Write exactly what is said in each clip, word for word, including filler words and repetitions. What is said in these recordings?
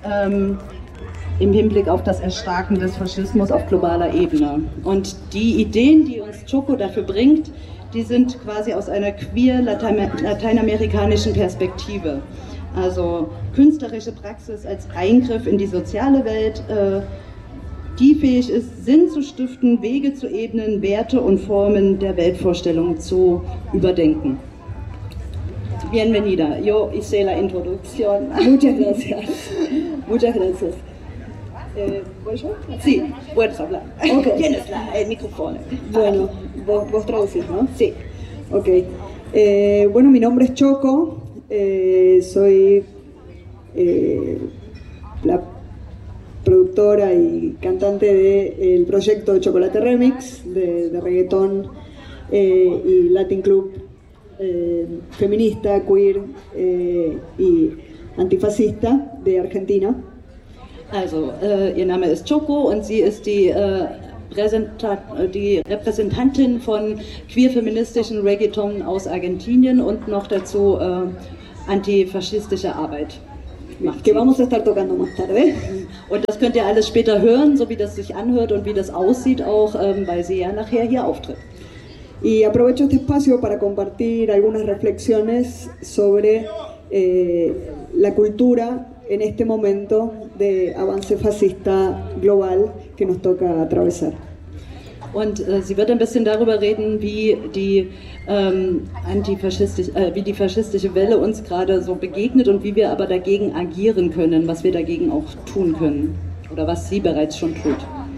ähm, im Hinblick auf das Erstarken des Faschismus auf globaler Ebene. Und die Ideen, die uns Choco dafür bringt, die sind quasi aus einer queer lateinamerikanischen Perspektive. Also künstlerische Praxis als Eingriff in die soziale Welt, äh, die fähig ist, Sinn zu stiften, Wege zu ebnen, Werte und Formen der Weltvorstellung zu überdenken. Bienvenida, yo hice la introducción. Muchas gracias. Muchas gracias. Eh, ¿Voy yo? Sí, puedes hablar. Okay. Tienes la, el micrófono. Bueno, vos, vos traducís, ¿no? Sí. Ok. Eh, bueno, mi nombre es Choco. Eh, soy eh, la productora y cantante del proyecto Chocolate Remix, de, de reggaetón eh, y Latin Club eh, feminista, queer eh, y antifascista de Argentina. Also, äh, ihr Name ist Choco und sie ist die, äh, die Repräsentantin von queer-feministischen Reggaeton aus Argentinien und noch dazu äh, antifaschistische Arbeit. Macht que vamos a estar tocando más tarde. Und das könnt ihr alles später hören, so wie das sich anhört und wie das aussieht auch, ähm, weil sie ja nachher hier auftritt. Y aprovecho este espacio para compartir algunas reflexiones sobre eh, la cultura en este momento de avance fascista global que nos toca atravesar. Und äh, sie wird ein bisschen darüber reden, wie die, ähm, antifaschistisch, äh, wie die faschistische Welle uns gerade so begegnet und wie wir aber dagegen agieren können, was wir dagegen auch tun können oder was sie bereits schon tut.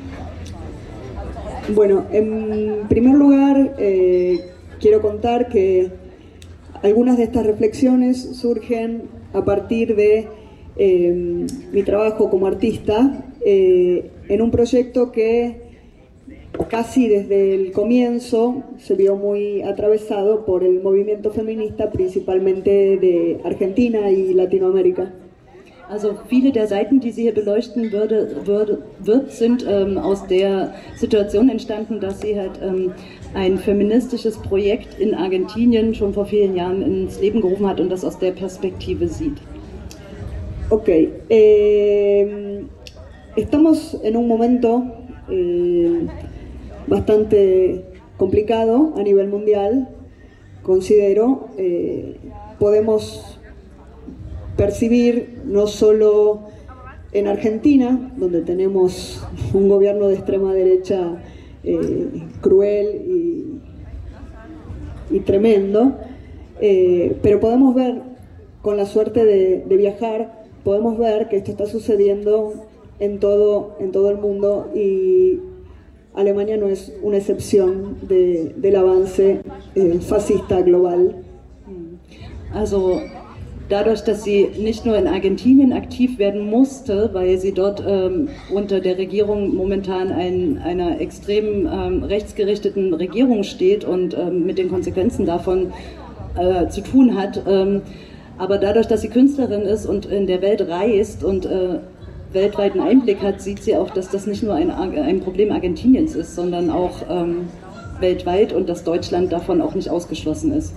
Bueno, en primer lugar eh, quiero contar que algunas de estas reflexiones surgen a partir de eh, mi trabajo como artista eh, en un proyecto que casi desde el comienzo se vio muy atravesado por el movimiento feminista, principalmente de Argentina y Latinoamérica. Also viele der Seiten, die sie hier beleuchten würde, würde, wird, sind ähm, aus der Situation entstanden, dass sie halt ähm, ein feministisches Projekt in Argentinien schon vor vielen Jahren ins Leben gerufen hat und das aus der Perspektive sieht. Ok, eh, estamos en un momento eh, bastante complicado a nivel mundial, considero. Eh, podemos percibir no solo en Argentina, donde tenemos un gobierno de extrema derecha eh, cruel y, y tremendo, eh, pero podemos ver, con la suerte de, de viajar, podemos ver que esto está sucediendo en todo, en todo el mundo, y Alemania no es una excepción de, del avance eh, fascista global. Also dadurch, dass sie nicht nur in Argentinien aktiv werden musste, weil sie dort ähm, unter der Regierung momentan ein, einer extrem ähm, rechtsgerichteten Regierung steht und ähm, mit den Konsequenzen davon äh, zu tun hat, ähm, aber dadurch, dass sie Künstlerin ist und in der Welt reist und äh, weltweiten Einblick hat, sieht sie auch, dass das nicht nur ein, ein Problem Argentiniens ist, sondern auch ähm, weltweit und dass Deutschland davon auch nicht ausgeschlossen ist.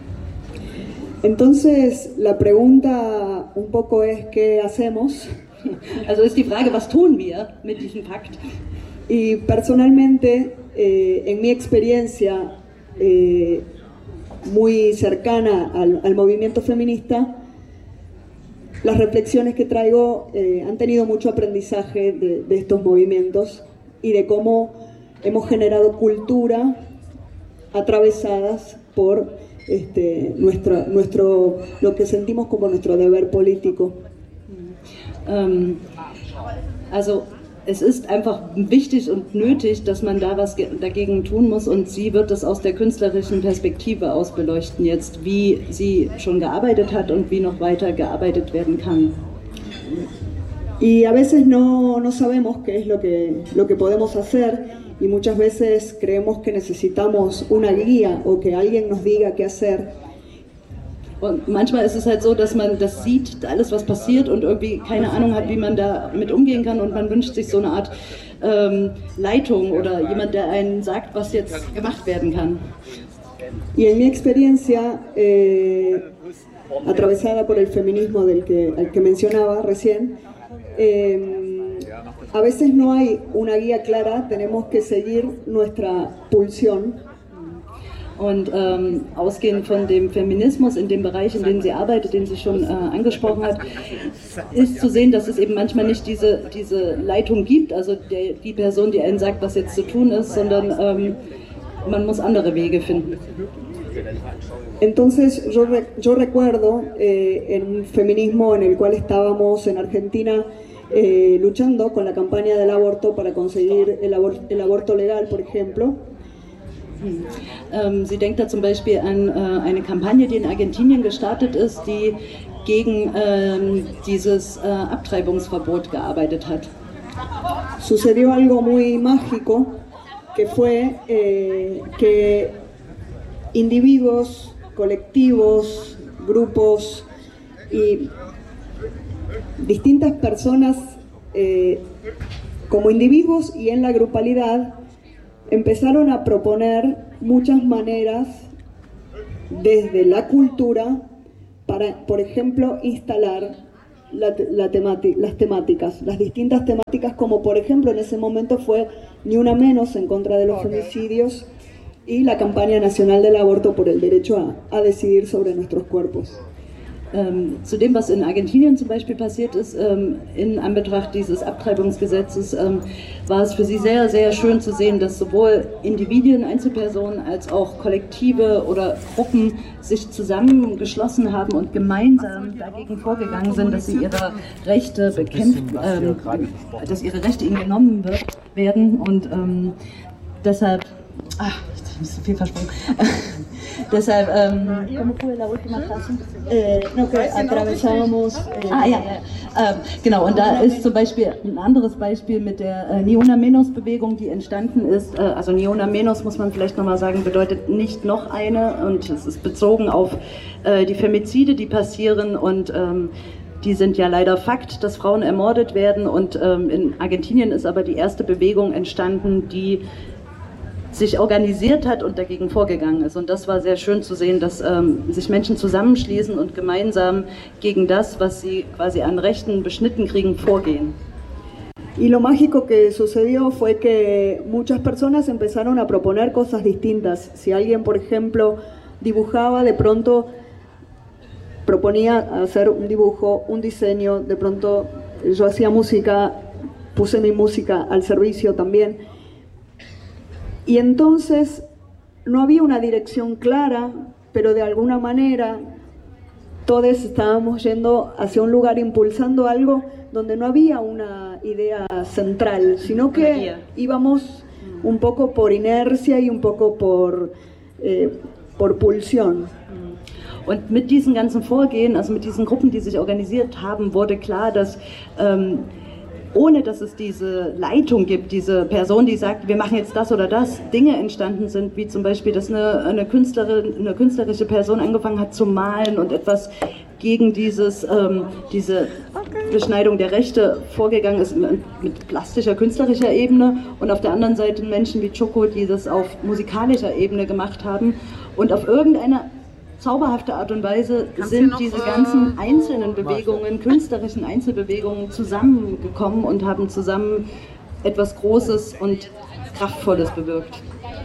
Entonces, la pregunta un poco es, ¿qué hacemos? Also ist die Frage, was tun wir mit diesem Pakt? Y personalmente, eh, en mi experiencia eh, muy cercana al, al movimiento feminista, las reflexiones que traigo eh, han tenido mucho aprendizaje de, de estos movimientos y de cómo hemos generado cultura atravesadas por este, nuestra, nuestro, lo que sentimos como nuestro deber político. Ähm, also es ist einfach wichtig und nötig, dass man da was dagegen tun muss, und sie wird das aus der künstlerischen Perspektive aus beleuchten jetzt, wie sie schon gearbeitet hat und wie noch weiter gearbeitet werden kann. Y a veces no, no sabemos qué es lo que, lo que podemos hacer, y muchas veces creemos que necesitamos una guía o que alguien nos diga qué hacer. Und manchmal ist es halt so, dass man das sieht, alles was passiert, und irgendwie keine Ahnung hat, wie man damit umgehen kann, und man wünscht sich so eine Art ähm, Leitung oder jemand, der einen sagt, was jetzt gemacht werden kann. Y en mi experiencia, eh, atravesada por el feminismo del que, al que mencionaba recién, eh, a veces no hay una guía clara, tenemos que seguir nuestra pulsión. Und ähm, ausgehend von dem Feminismus in dem Bereich, in dem sie arbeitet, den sie schon äh, angesprochen hat, ist zu sehen, dass es eben manchmal nicht diese, diese Leitung gibt, also der, die Person, die einen sagt, was jetzt zu tun ist, sondern ähm, man muss andere Wege finden. Entonces yo, re, yo recuerdo eh, en un feminismo en el cual estábamos en Argentina eh, luchando con la campaña del aborto para conseguir el, abor el aborto legal, por ejemplo. Ähm, sie denkt da zum Beispiel an äh, eine Kampagne, die in Argentinien gestartet ist, die gegen ähm, dieses äh, Abtreibungsverbot gearbeitet hat. Sucedió algo muy mágico, que fue eh, que individuos, colectivos, grupos y distintas personas eh, como individuos y en la grupalidad empezaron a proponer muchas maneras desde la cultura para, por ejemplo, instalar la, la temática, las temáticas, las distintas temáticas, como por ejemplo en ese momento fue Ni Una Menos en contra de los femicidios y la campaña nacional del aborto por el derecho a, a decidir sobre nuestros cuerpos. Ähm, zu dem, was in Argentinien zum Beispiel passiert ist, ähm, in Anbetracht dieses Abtreibungsgesetzes, ähm, war es für sie sehr, sehr schön zu sehen, dass sowohl Individuen, Einzelpersonen als auch Kollektive oder Gruppen sich zusammengeschlossen haben und gemeinsam dagegen vorgegangen sind, dass sie ihre Rechte bekämpft, ähm, dass ihre Rechte ihnen genommen wird, werden und ähm, deshalb, ach, ich habe ein bisschen viel versprochen. Deshalb, ähm, ¿cómo fue la última frase? Eh, no, que atravesábamos. Eh, ah, ja, ja. Ähm, genau, und da ist zum Beispiel ein anderes Beispiel mit der äh, Ni Una Menos Bewegung, die entstanden ist. Äh, also Ni Una Menos, muss man vielleicht nochmal sagen, bedeutet nicht noch eine und es ist bezogen auf äh, die Femizide, die passieren und ähm, die sind ja leider Fakt, dass Frauen ermordet werden und ähm, in Argentinien ist aber die erste Bewegung entstanden, die sich organisiert hat und dagegen vorgegangen ist. Und das war sehr schön zu sehen, dass ähm, sich Menschen zusammenschließen und gemeinsam gegen das, was sie quasi an Rechten beschnitten kriegen, vorgehen. Y lo mágico que sucedió fue que muchas personas empezaron a proponer cosas distintas. Si alguien, por ejemplo, dibujaba, de pronto proponía hacer un dibujo, un diseño, de pronto yo hacía música, puse mi música al servicio también. Y entonces no había una dirección clara, pero de alguna manera todos estábamos yendo hacia un lugar, impulsando algo donde no había una idea central, sino que íbamos un poco por inercia y un poco por, eh, por pulsión. Und mit diesen ganzen Vorgehen, also mit diesen Gruppen, die sich organisiert haben, wurde klar, dass ähm, ohne dass es diese Leitung gibt, diese Person, die sagt, wir machen jetzt das oder das, Dinge entstanden sind, wie zum Beispiel, dass eine, eine, Künstlerin, eine künstlerische Person angefangen hat zu malen und etwas gegen dieses, ähm, diese Beschneidung der Rechte vorgegangen ist mit plastischer, künstlerischer Ebene und auf der anderen Seite Menschen wie Choco, die das auf musikalischer Ebene gemacht haben und auf irgendeine zauberhafte Art und Weise sind diese ganzen einzelnen Bewegungen, künstlerischen Einzelbewegungen zusammengekommen und haben zusammen etwas Großes und Kraftvolles bewirkt.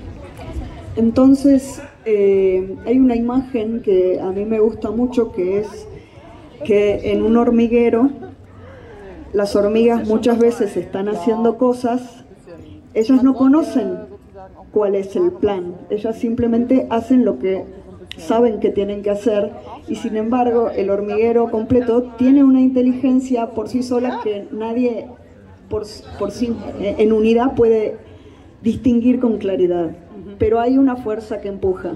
Entonces, eh, hay una imagen que a mí me gusta mucho, que es que en un hormiguero las hormigas muchas veces están haciendo cosas, ellas no conocen cuál es el plan, ellas simplemente hacen lo que saben que tienen que hacer y sin embargo el hormiguero completo tiene una inteligencia por sí sola que nadie por, por sí en unidad puede distinguir con claridad, pero hay una fuerza que empuja.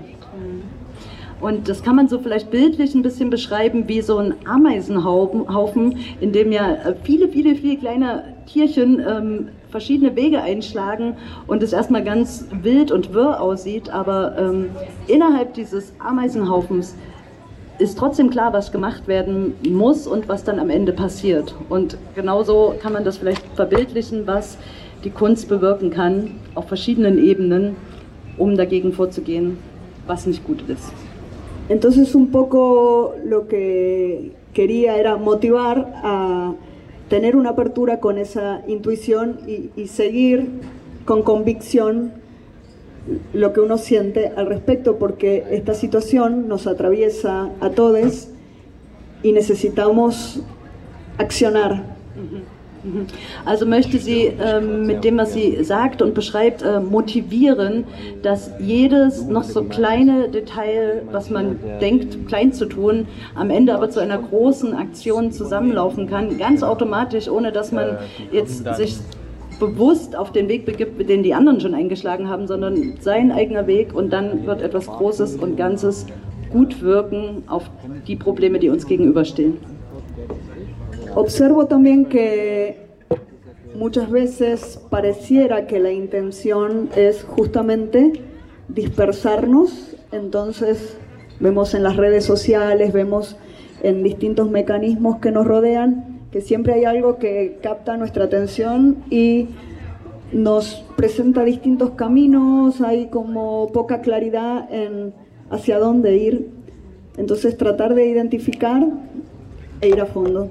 Und das kann man so vielleicht bildlich ein bisschen beschreiben wie so ein Ameisenhaufen, in dem ja viele, viele, viele kleine Tierchen ähm, verschiedene Wege einschlagen und es erstmal ganz wild und wirr aussieht, aber ähm, innerhalb dieses Ameisenhaufens ist trotzdem klar, was gemacht werden muss und was dann am Ende passiert. Und genauso kann man das vielleicht verbildlichen, was die Kunst bewirken kann, auf verschiedenen Ebenen, um dagegen vorzugehen, was nicht gut ist. Entonces un poco lo que quería era motivar a tener una apertura con esa intuición y, y seguir con convicción lo que uno siente al respecto, porque esta situación nos atraviesa a todos y necesitamos accionar. Also möchte sie ähm, mit dem, was sie sagt und beschreibt, äh, motivieren, dass jedes noch so kleine Detail, was man denkt, klein zu tun, am Ende aber zu einer großen Aktion zusammenlaufen kann, ganz automatisch, ohne dass man jetzt sich bewusst auf den Weg begibt, den die anderen schon eingeschlagen haben, sondern sein eigener Weg, und dann wird etwas Großes und Ganzes gut wirken auf die Probleme, die uns gegenüberstehen. Observo también que muchas veces pareciera que la intención es justamente dispersarnos, entonces vemos en las redes sociales, vemos en distintos mecanismos que nos rodean, que siempre hay algo que capta nuestra atención y nos presenta distintos caminos, hay como poca claridad en hacia dónde ir, entonces tratar de identificar e ir a fondo.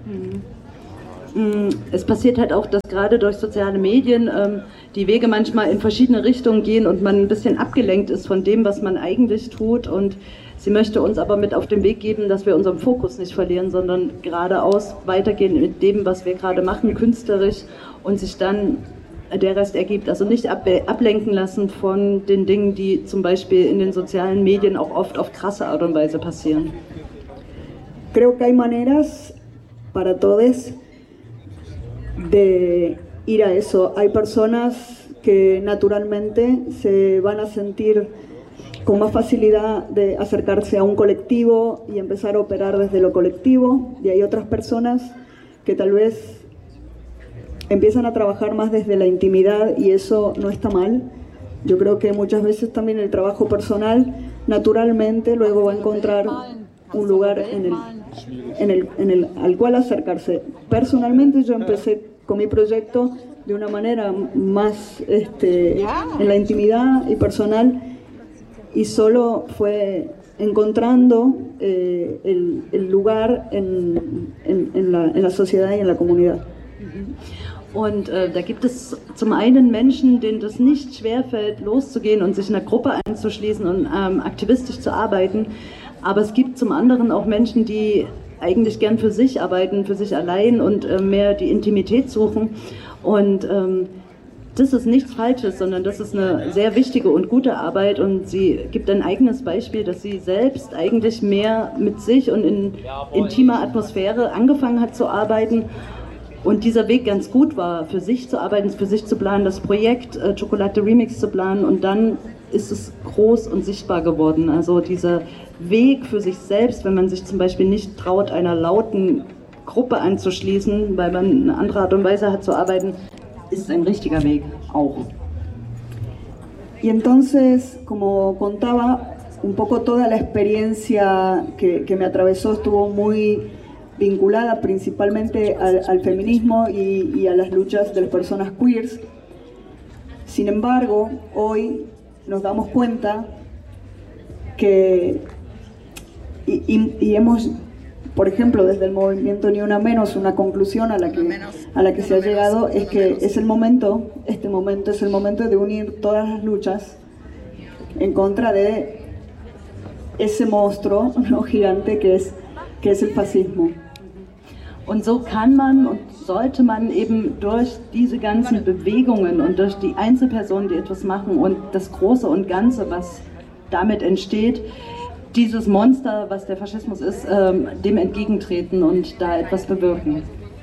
Es passiert halt auch, dass gerade durch soziale Medien ähm, die Wege manchmal in verschiedene Richtungen gehen und man ein bisschen abgelenkt ist von dem, was man eigentlich tut, und sie möchte uns aber mit auf den Weg geben, dass wir unseren Fokus nicht verlieren, sondern geradeaus weitergehen mit dem, was wir gerade machen, künstlerisch, und sich dann der Rest ergibt. Also nicht ablenken lassen von den Dingen, die zum Beispiel in den sozialen Medien auch oft auf krasse Art und Weise passieren. Creo que hay maneras para todos de ir a eso. Hay personas que naturalmente se van a sentir con más facilidad de acercarse a un colectivo y empezar a operar desde lo colectivo, y hay otras personas que tal vez empiezan a trabajar más desde la intimidad, y eso no está mal. Yo creo que muchas veces también el trabajo personal naturalmente luego va a encontrar un lugar en el, en el, en el, al cual acercarse. Personalmente yo empecé con mi proyecto de una manera más este, en la intimidad y personal, y solo fue encontrando eh, el, el lugar en, en, en, la, en la sociedad y en la comunidad. Und äh, da gibt es zum einen Menschen, denen das nicht schwerfällt, loszugehen und sich in einer Gruppe einzuschließen und ähm, aktivistisch zu arbeiten. Aber es gibt zum anderen auch Menschen, die eigentlich gern für sich arbeiten, für sich allein und äh, mehr die Intimität suchen. Und ähm, das ist nichts Falsches, sondern das ist eine sehr wichtige und gute Arbeit. Und sie gibt ein eigenes Beispiel, dass sie selbst eigentlich mehr mit sich und in intimer Atmosphäre angefangen hat zu arbeiten. Und dieser Weg ganz gut war, für sich zu arbeiten, für sich zu planen, das Projekt äh, Chocolate Remix zu planen, und dann ist es groß und sichtbar geworden. Also dieser Weg für sich selbst, wenn man sich zum Beispiel nicht traut, einer lauten Gruppe anzuschließen, weil man eine andere Art und Weise hat zu arbeiten, ist ein richtiger Weg auch. Y entonces, como contaba, un poco toda la experiencia que, que me atravesó estuvo muy vinculada principalmente al, al feminismo y, y a las luchas de las personas queers. Sin embargo, hoy nos damos cuenta que, y, y, y hemos, por ejemplo, desde el movimiento Ni Una Menos, una conclusión a la que, a la que se ha llegado es que es el momento, este momento es el momento de unir todas las luchas en contra de ese monstruo, ¿no?, gigante que es, que es el fascismo. Und so kann man und sollte man eben durch diese ganzen Bewegungen und durch die Einzelpersonen, die etwas machen, und das Große und Ganze, was damit entsteht, dieses Monster, was der Faschismus ist, ähm, dem entgegentreten und da etwas bewirken.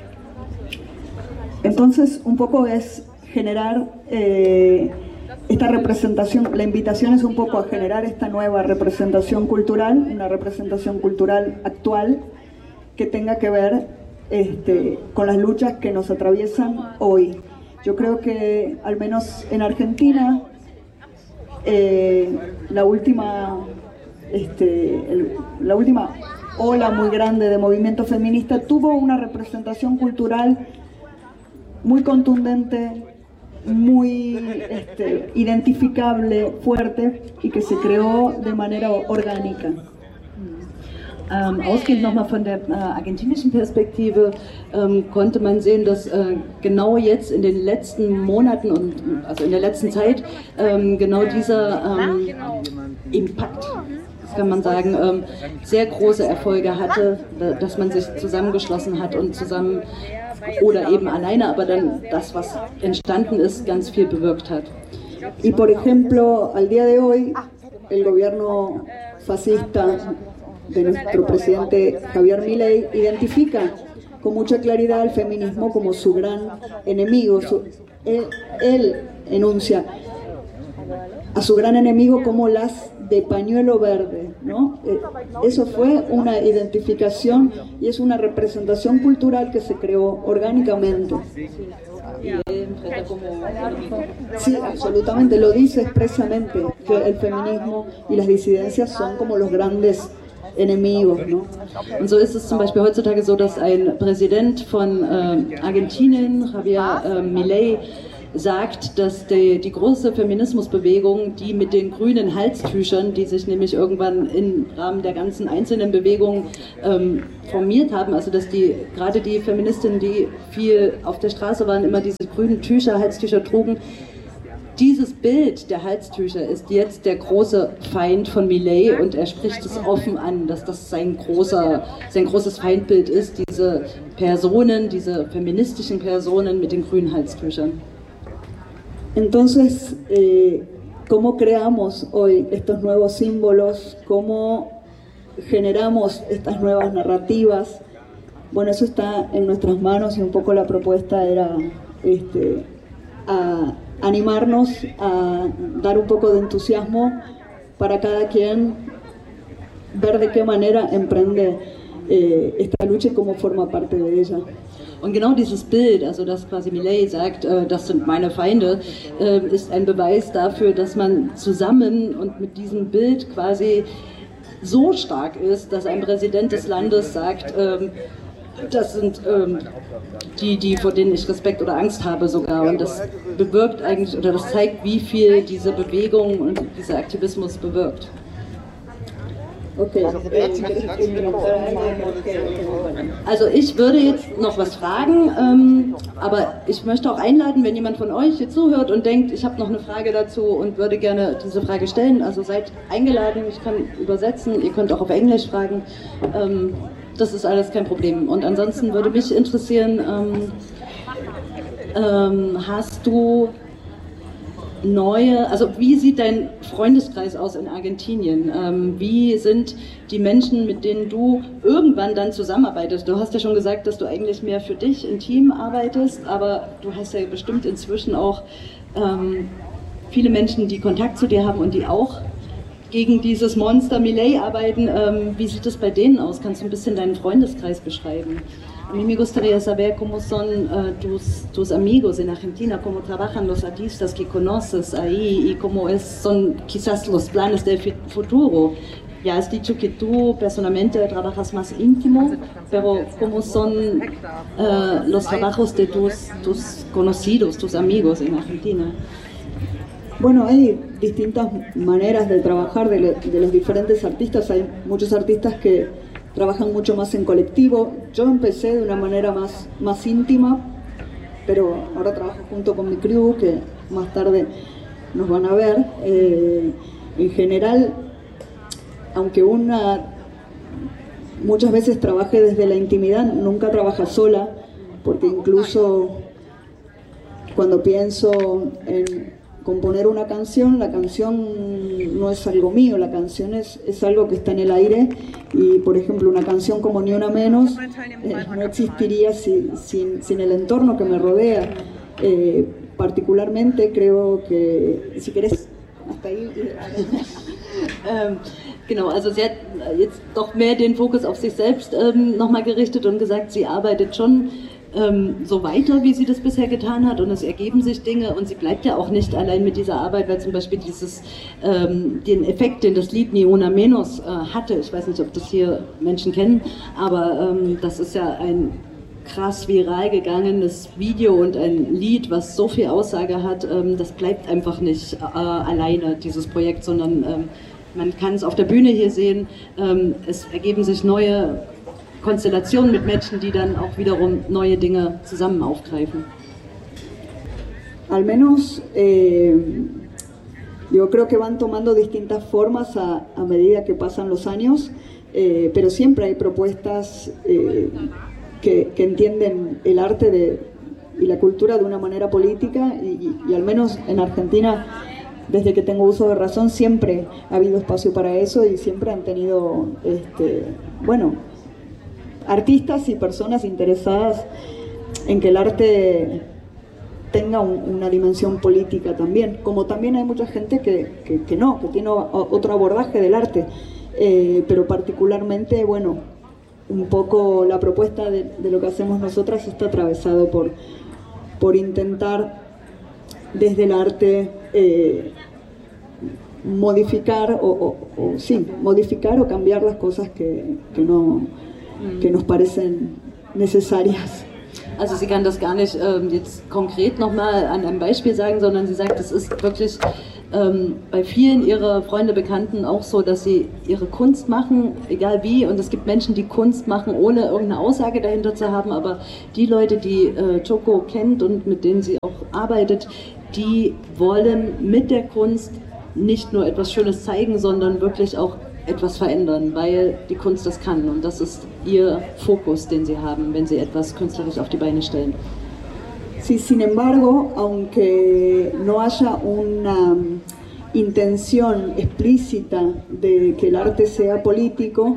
Entonces, un poco es generar eh, esta representación, la invitación es un poco a generar esta nueva representación cultural, una representación cultural actual que tenga que ver Este, con las luchas que nos atraviesan hoy. Yo creo que al menos en Argentina eh, la última este, el, la última ola muy grande de movimiento feminista tuvo una representación cultural muy contundente, muy este, identificable, fuerte, y que se creó de manera orgánica. Ähm, ausgehend nochmal von der äh, argentinischen Perspektive ähm, konnte man sehen, dass äh, genau jetzt in den letzten Monaten und also in der letzten Zeit ähm, genau dieser ähm, Impact, das kann man sagen, ähm, sehr große Erfolge hatte, dass man sich zusammengeschlossen hat und zusammen oder eben alleine, aber dann das, was entstanden ist, ganz viel bewirkt hat. Y por ejemplo, al día de hoy, el gobierno fascista de nuestro presidente Javier Milei identifica con mucha claridad al feminismo como su gran enemigo. Su, él, él enuncia a su gran enemigo como las de pañuelo verde, ¿no? Eh, eso fue una identificación y es una representación cultural que se creó orgánicamente. Sí, absolutamente, lo dice expresamente, que el feminismo y las disidencias son como los grandes enemigos, ¿no? Und so ist es zum Beispiel heutzutage so, dass ein Präsident von äh, Argentinien, Javier äh, Milei, sagt, dass die, die große Feminismusbewegung, die mit den grünen Halstüchern, die sich nämlich irgendwann im Rahmen der ganzen einzelnen Bewegungen ähm, formiert haben, also dass die gerade die Feministinnen, die viel auf der Straße waren, immer diese grünen Tücher, Halstücher trugen, dieses Bild der Halstücher ist jetzt der große Feind von Milei und er spricht es offen an, dass das sein, großer, sein großes Feindbild ist, diese Personen, diese feministischen Personen mit den grünen Halstüchern. Entonces, eh, ¿cómo creamos hoy estos nuevos símbolos? ¿Cómo generamos estas nuevas narrativas? Bueno, eso está en nuestras manos y un poco la propuesta era este, a animarnos a dar un poco de entusiasmo para cada quien, ver de qué manera emprende eh, esta lucha y cómo forma parte de ella. Und genau dieses Bild, also dass quasi Milei sagt, äh, das sind meine Feinde, äh, ist ein Beweis dafür, dass man zusammen und mit diesem Bild quasi so stark ist, dass ein Präsident des Landes sagt, ähm, das sind ähm, die, die, vor denen ich Respekt oder Angst habe sogar. Und das bewirkt eigentlich, oder das zeigt, wie viel diese Bewegung und dieser Aktivismus bewirkt. Okay. Also ich würde jetzt noch was fragen, ähm, aber ich möchte auch einladen, wenn jemand von euch hier zuhört und denkt, ich habe noch eine Frage dazu und würde gerne diese Frage stellen. Also seid eingeladen, ich kann übersetzen, ihr könnt auch auf Englisch fragen. Ähm, das ist alles kein Problem. Und ansonsten würde mich interessieren, ähm, ähm, hast du neue, also wie sieht dein Freundeskreis aus in Argentinien? Ähm, wie sind die Menschen, mit denen du irgendwann dann zusammenarbeitest? Du hast ja schon gesagt, dass du eigentlich mehr für dich im Team arbeitest, aber du hast ja bestimmt inzwischen auch ähm, viele Menschen, die Kontakt zu dir haben und die auch gegen dieses Monster Milei arbeiten. Ähm, wie sieht es bei denen aus? Kannst du ein bisschen deinen Freundeskreis beschreiben? A mí me gustaría saber cómo son uh, tus, tus amigos en Argentina, cómo trabajan los artistas que conoces ahí y cómo es, son quizás los planes del futuro. Ya has dicho que tú personalmente trabajas más íntimo, pero cómo son uh, los trabajos de tus, tus conocidos, tus amigos en Argentina. Bueno, hay distintas maneras de trabajar de, le, de los diferentes artistas. Hay muchos artistas que trabajan mucho más en colectivo. Yo empecé de una manera más, más íntima, pero ahora trabajo junto con mi crew, que más tarde nos van a ver. Eh, en general, aunque una muchas veces trabaje desde la intimidad, nunca trabaja sola, porque incluso cuando pienso en componer una canción, la canción no es algo mío, la canción es, es algo que está en el aire y, por ejemplo, una canción como Ni Una Menos eh, no existiría si, sin, sin el entorno que me rodea. Eh, particularmente creo que, si querés, hasta ahí... ähm, genau, also sie hat jetzt doch mehr den Fokus auf sich selbst ähm, nochmal gerichtet und gesagt, sie arbeitet schon Ähm, so weiter, wie sie das bisher getan hat und es ergeben sich Dinge und sie bleibt ja auch nicht allein mit dieser Arbeit, weil zum Beispiel dieses, ähm, den Effekt, den das Lied Ni Una Menos äh, hatte, ich weiß nicht, ob das hier Menschen kennen, aber ähm, das ist ja ein krass viral gegangenes Video und ein Lied, was so viel Aussage hat, ähm, das bleibt einfach nicht äh, alleine, dieses Projekt, sondern ähm, Man kann es auf der Bühne hier sehen, ähm, es ergeben sich neue Konstellationen mit Menschen, die dann auch wiederum neue Dinge zusammen aufgreifen. Al menos, eh, yo creo que van tomando distintas formas a, a medida que pasan los años, eh, pero siempre hay propuestas eh, que, que entienden el arte de, y la cultura de una manera política, y, y, y al menos en Argentina, desde que tengo uso de razón, siempre ha habido espacio para eso y siempre han tenido, este, bueno, artistas y personas interesadas en que el arte tenga un, una dimensión política también, como también hay mucha gente que, que, que no, que tiene otro abordaje del arte, eh, pero particularmente, bueno, un poco la propuesta de, de lo que hacemos nosotras está atravesado por, por intentar desde el arte eh, modificar o, o, o sí, modificar o cambiar las cosas que, que, no, que nos parecen necesarias. Also sie kann das gar nicht ähm, jetzt konkret nochmal an einem Beispiel sagen, sondern sie sagt, es ist wirklich ähm, bei vielen ihrer Freunde, Bekannten auch so, dass sie ihre Kunst machen, egal wie, und es gibt Menschen, die Kunst machen, ohne irgendeine Aussage dahinter zu haben, aber die Leute, die äh, Choco kennt und mit denen sie auch arbeitet, die wollen mit der Kunst nicht nur etwas Schönes zeigen, sondern wirklich auch etwas verändern, weil die Kunst das kann, und das ist ihr Fokus, den sie haben, wenn sie etwas künstlerisch auf die Beine stellen. Sí, sin embargo, aunque no haya una intención explícita de que el arte sea político,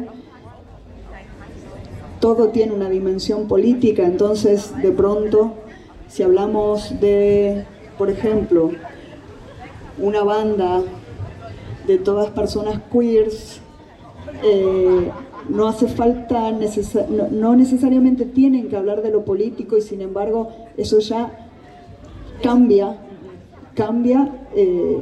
todo tiene una dimensión política. Entonces, de pronto, si hablamos de, por ejemplo, una banda de todas personas queers, eh, no hace falta, necesar, no, no necesariamente tienen que hablar de lo político, y sin embargo eso ya cambia, cambia, eh,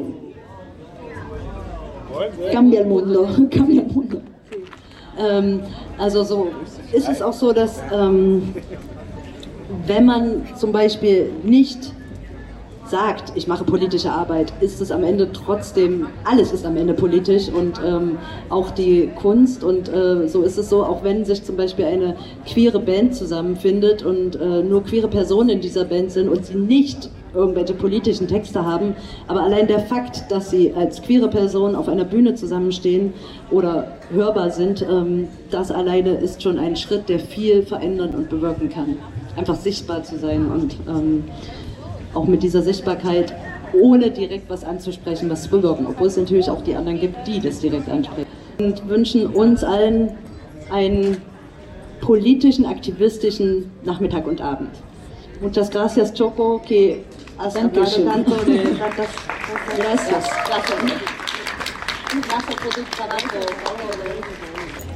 cambia el mundo, cambia el mundo. Ähm, also so ist es auch so, dass ähm, wenn man zum Beispiel nicht sagt, ich mache politische Arbeit, ist es am Ende trotzdem, alles ist am Ende politisch, und ähm, auch die Kunst, und äh, so ist es so, auch wenn sich zum Beispiel eine queere Band zusammenfindet und äh, nur queere Personen in dieser Band sind und sie nicht irgendwelche politischen Texte haben, aber allein der Fakt, dass sie als queere Person auf einer Bühne zusammenstehen oder hörbar sind, ähm, das alleine ist schon ein Schritt, der viel verändern und bewirken kann. Einfach sichtbar zu sein und ähm, auch mit dieser Sichtbarkeit, ohne direkt was anzusprechen, was zu bewirken, obwohl es natürlich auch die anderen gibt, die das direkt ansprechen. Und wünschen uns allen einen politischen, aktivistischen Nachmittag und Abend. Muchas gracias, Choco, que has hablado tanto de tantas cosas. Gracias. Gracias. Gracias por tu trabajo.